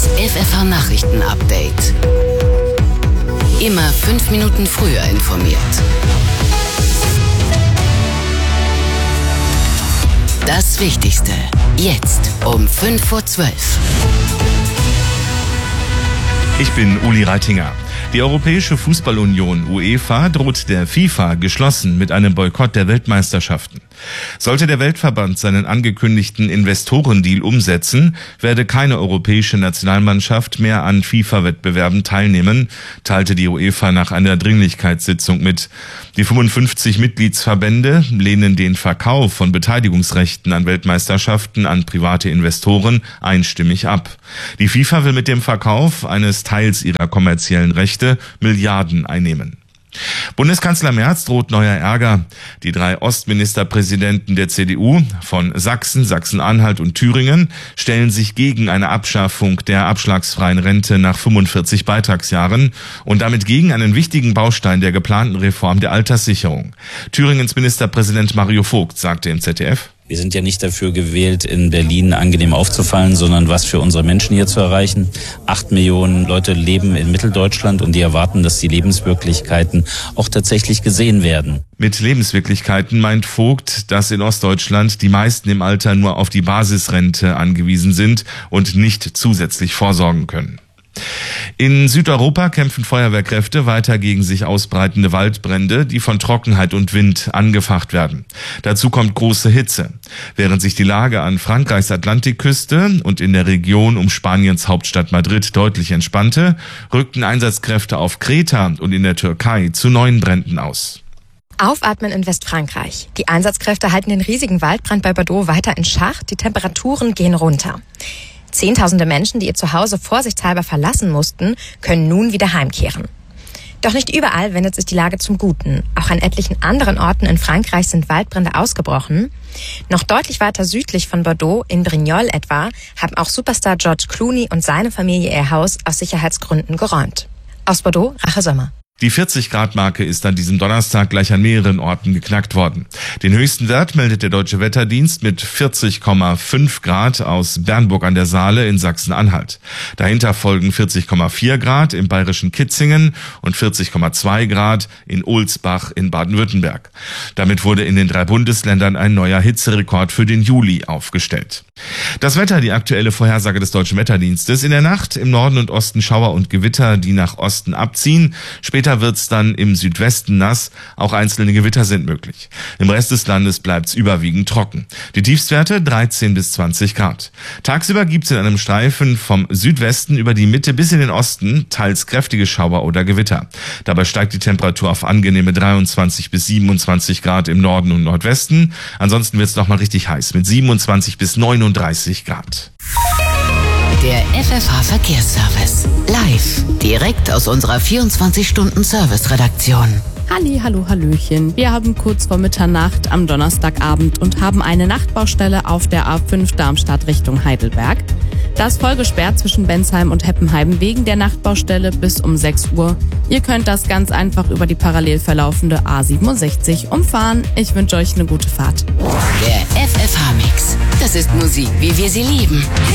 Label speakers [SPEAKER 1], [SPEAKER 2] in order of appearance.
[SPEAKER 1] Das FFH-Nachrichten-Update. Immer 5 Minuten früher informiert. Das Wichtigste. Jetzt um 11:05.
[SPEAKER 2] Ich bin Uli Reitinger. Die Europäische Fußballunion UEFA droht der FIFA geschlossen mit einem Boykott der Weltmeisterschaften. Sollte der Weltverband seinen angekündigten Investorendeal umsetzen, werde keine europäische Nationalmannschaft mehr an FIFA-Wettbewerben teilnehmen, teilte die UEFA nach einer Dringlichkeitssitzung mit. Die 55 Mitgliedsverbände lehnen den Verkauf von Beteiligungsrechten an Weltmeisterschaften an private Investoren einstimmig ab. Die FIFA will mit dem Verkauf eines Teils ihrer kommerziellen Rechte Milliarden einnehmen. Bundeskanzler Merz droht neuer Ärger. Die 3 Ostministerpräsidenten der CDU von Sachsen, Sachsen-Anhalt und Thüringen stellen sich gegen eine Abschaffung der abschlagsfreien Rente nach 45 Beitragsjahren und damit gegen einen wichtigen Baustein der geplanten Reform der Alterssicherung. Thüringens Ministerpräsident Mario Vogt sagte im ZDF:
[SPEAKER 3] Wir sind ja nicht dafür gewählt, in Berlin angenehm aufzufallen, sondern was für unsere Menschen hier zu erreichen. 8 Millionen Leute leben in Mitteldeutschland und die erwarten, dass die Lebenswirklichkeiten auch tatsächlich gesehen werden.
[SPEAKER 2] Mit Lebenswirklichkeiten meint Vogt, dass in Ostdeutschland die meisten im Alter nur auf die Basisrente angewiesen sind und nicht zusätzlich vorsorgen können. In Südeuropa kämpfen Feuerwehrkräfte weiter gegen sich ausbreitende Waldbrände, die von Trockenheit und Wind angefacht werden. Dazu kommt große Hitze. Während sich die Lage an Frankreichs Atlantikküste und in der Region um Spaniens Hauptstadt Madrid deutlich entspannte, rückten Einsatzkräfte auf Kreta und in der Türkei zu neuen Bränden aus.
[SPEAKER 4] Aufatmen in Westfrankreich. Die Einsatzkräfte halten den riesigen Waldbrand bei Bordeaux weiter in Schach. Die Temperaturen gehen runter. Zehntausende Menschen, die ihr Zuhause vorsichtshalber verlassen mussten, können nun wieder heimkehren. Doch nicht überall wendet sich die Lage zum Guten. Auch an etlichen anderen Orten in Frankreich sind Waldbrände ausgebrochen. Noch deutlich weiter südlich von Bordeaux, in Brignoles etwa, haben auch Superstar George Clooney und seine Familie ihr Haus aus Sicherheitsgründen geräumt. Aus Bordeaux, Rache Sommer.
[SPEAKER 2] Die 40-Grad-Marke ist an diesem Donnerstag gleich an mehreren Orten geknackt worden. Den höchsten Wert meldet der Deutsche Wetterdienst mit 40,5 Grad aus Bernburg an der Saale in Sachsen-Anhalt. Dahinter folgen 40,4 Grad im bayerischen Kitzingen und 40,2 Grad in Ohlsbach in Baden-Württemberg. Damit wurde in den 3 Bundesländern ein neuer Hitzerekord für den Juli aufgestellt. Das Wetter, die aktuelle Vorhersage des Deutschen Wetterdienstes. In der Nacht im Norden und Osten Schauer und Gewitter, die nach Osten abziehen. Später wird's dann im Südwesten nass, auch einzelne Gewitter sind möglich. Im Rest des Landes bleibt's überwiegend trocken. Die Tiefstwerte 13 bis 20 Grad. Tagsüber gibt's in einem Streifen vom Südwesten über die Mitte bis in den Osten teils kräftige Schauer oder Gewitter. Dabei steigt die Temperatur auf angenehme 23 bis 27 Grad im Norden und Nordwesten. Ansonsten wird's noch mal richtig heiß mit 27 bis 39 Grad.
[SPEAKER 1] Der FFH-Verkehrsservice. Live. Direkt aus unserer 24-Stunden-Service-Redaktion.
[SPEAKER 5] Hallo, hallöchen. Wir haben kurz vor Mitternacht am Donnerstagabend und haben eine Nachtbaustelle auf der A5 Darmstadt Richtung Heidelberg. Da ist voll gesperrt zwischen Bensheim und Heppenheim wegen der Nachtbaustelle bis um 6 Uhr. Ihr könnt das ganz einfach über die parallel verlaufende A67 umfahren. Ich wünsche euch eine gute Fahrt.
[SPEAKER 1] Der FFH-Mix. Das ist Musik, wie wir sie lieben.